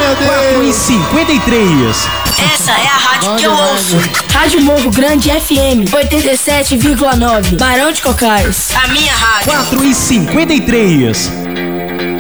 4h53. Essa é a rádio que eu ouço. Rádio Morro Grande FM 87,9. Barão de Cocais. A minha rádio. 4h53.